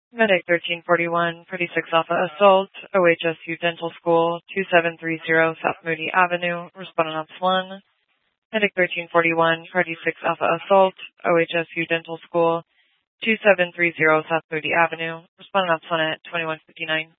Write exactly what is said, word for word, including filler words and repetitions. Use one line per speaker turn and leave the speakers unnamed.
Medic thirteen forty-one, thirty-six Alpha Assault, O H S U Dental School, two seven three zero South Moody Avenue, responding Ops one. Medic thirteen forty-one, thirty-six Alpha Assault, O H S U Dental School, two seven three zero South Moody Avenue, responding Ops one at twenty-one fifty-nine.